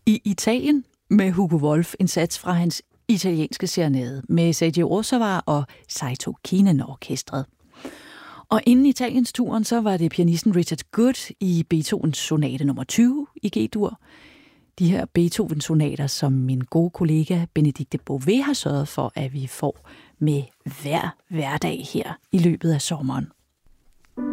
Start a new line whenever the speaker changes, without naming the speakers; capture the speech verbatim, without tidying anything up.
i Italien med Hugo Wolf, en sats fra hans italienske serenade med Seiji Ozawa og Saito Kinen-orkestret. Og inden Italiens turen, så var det pianisten Richard Good i Beethovens sonate nummer tyve i G-dur. De her Beethoven-sonater, som min gode kollega Benedikte Bové har sørget for, at vi får med hver hverdag her i løbet af sommeren.